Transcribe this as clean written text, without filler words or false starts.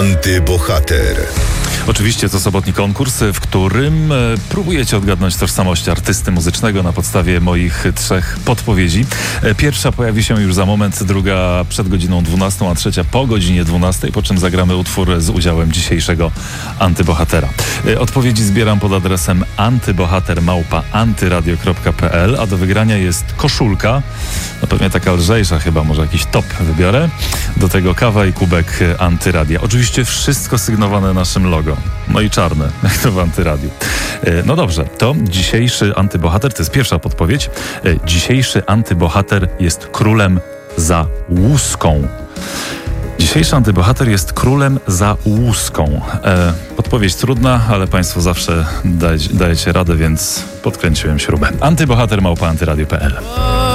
Antybohater. Oczywiście to sobotni konkurs, w którym próbujecie odgadnąć tożsamość artysty muzycznego na podstawie moich 3 podpowiedzi. Pierwsza pojawi się już za moment, druga przed godziną 12, a trzecia po godzinie 12, po czym zagramy utwór z udziałem dzisiejszego antybohatera. Odpowiedzi zbieram pod adresem antybohater@antyradio.pl, a do wygrania jest koszulka, no pewnie taka lżejsza chyba, może jakiś top wybiorę. Do tego kawa i kubek Antyradia. Oczywiście wszystko sygnowane naszym logo. No i czarne, jak to w Antyradiu. No dobrze, to dzisiejszy antybohater, to jest pierwsza podpowiedź. Dzisiejszy antybohater jest królem za łuską. Dzisiejszy antybohater jest królem za łuską. Podpowiedź trudna, ale Państwo zawsze dajecie radę, więc podkręciłem śrubę. Antybohater@antyradio.pl.